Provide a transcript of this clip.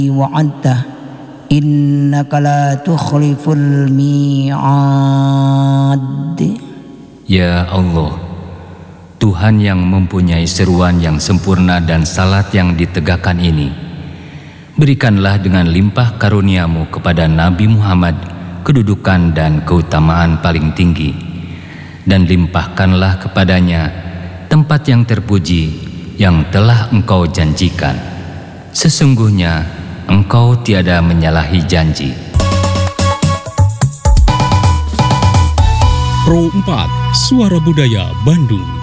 wa'adta innaka la tukhliful mi'ad. Ya Allah, Tuhan yang mempunyai seruan yang sempurna dan salat yang ditegakkan ini, berikanlah dengan limpah karuniamu kepada Nabi Muhammad kedudukan dan keutamaan paling tinggi, dan limpahkanlah kepadanya tempat yang terpuji yang telah Engkau janjikan. Sesungguhnya Engkau tiada menyalahi janji. Pro 4 Suara Budaya Bandung.